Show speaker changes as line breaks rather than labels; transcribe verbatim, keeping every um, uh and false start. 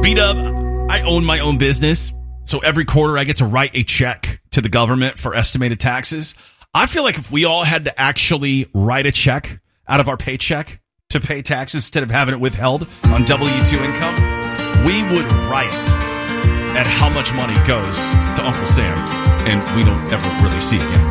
B-Dub, I own my own business, so every quarter I get to write a check to the government for estimated taxes. I feel like if we all had to actually write a check out of our paycheck to pay taxes instead of having it withheld on W two income, we would riot at how much money goes to Uncle Sam and we don't ever really see again.